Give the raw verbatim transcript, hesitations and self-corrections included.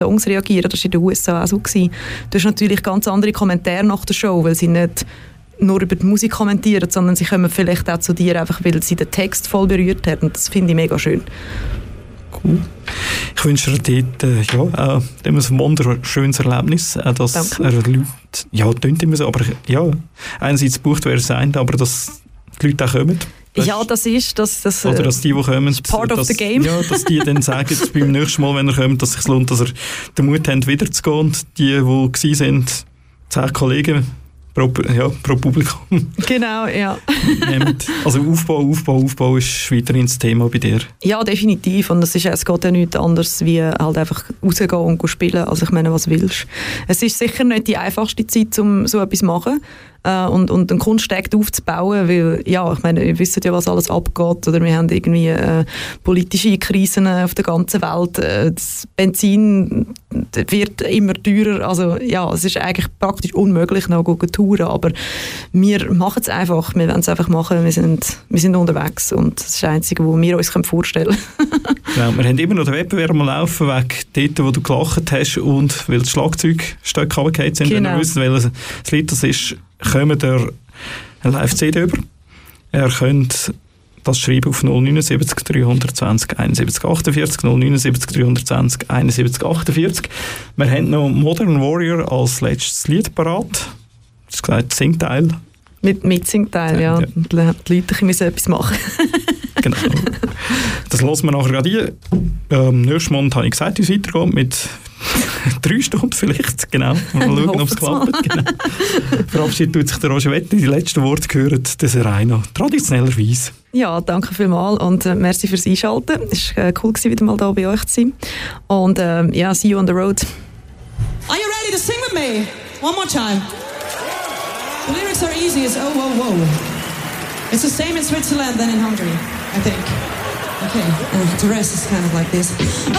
Songs reagieren. Das war in den U S A auch so gewesen. Du hast natürlich ganz andere Kommentare nach der Show, weil sie nicht nur über die Musik kommentieren, sondern sie kommen vielleicht auch zu dir, einfach weil sie den Text voll berührt haben. Und das finde ich mega schön. Cool. Ich wünsche dir dort äh, ja, äh, ein wunderschönes Erlebnis. Äh, dass er Leute, ja, tönt immer so, aber ja, einerseits bucht, wer es sein, aber dass die Leute auch kommen. Das ja, das ist das, das, oder dass die, die kommen, part dass, of the game. Ja, dass die dann sagen, beim nächsten Mal, wenn er kommt, dass es sich lohnt, dass er den Mut hat, wiederzugehen. Und die, die gewesen sind, zehn Kollegen pro, ja, pro Publikum. Genau, ja. Also Aufbau, Aufbau, Aufbau ist weiterhin das Thema bei dir. Ja, definitiv. Und es, ist, es geht ja nichts anderes, wie halt einfach rausgehen und spielen. Also ich meine, was willst. Es ist sicher nicht die einfachste Zeit, um so etwas zu machen. Äh, und, und einen Kunstakt aufzubauen, weil, ja, ich meine, ihr wisst ja, was alles abgeht, oder wir haben irgendwie äh, politische Krisen auf der ganzen Welt, äh, das Benzin wird immer teurer, also ja, es ist eigentlich praktisch unmöglich, noch zu touren, aber wir machen es einfach, wir wollen es einfach machen, wir sind, wir sind unterwegs und das ist das Einzige, was wir uns vorstellen können. Genau, wir haben immer noch den Wettbewerb am Laufen, wegen dort, wo du gelacht hast und weil das Schlagzeugstöcke runtergefallen sind, genau. Wenn ihr wisst, welches Lied das ist, kommt ihr eine Live-C D über. Ihr könnt das schreiben auf null neun sieben drei zwei null einundsiebzig achtundvierzig, null neun sieben drei zwei null einundsiebzig achtundvierzig. Wir haben noch Modern Warrior als letztes Lied parat. Das ist gesagt, Singteil. Mit, mit Singteil, ja. ja. Die Leute müssen etwas machen. Genau. Das hören wir nachher gerade hier. Ähm, nächsten Monat habe ich gesagt, wie es weitergeht mit drei Stunden vielleicht. Genau. Mal schauen, ob es klappt. Genau. Verabschiedet tut sich der Roger Wetter. Die letzten Worte gehören des Reino. Traditionellerweise. Ja, danke vielmals und äh, merci fürs Einschalten. Es war äh, cool, gewesen, wieder mal da bei euch zu sein. Und äh, ja, see you on the road. Are you ready to sing with me? One more time. The lyrics are easy. It's oh, whoa, whoa. It's the same in Switzerland than in Hungary, I think. Okay, and the rest is kind of like this.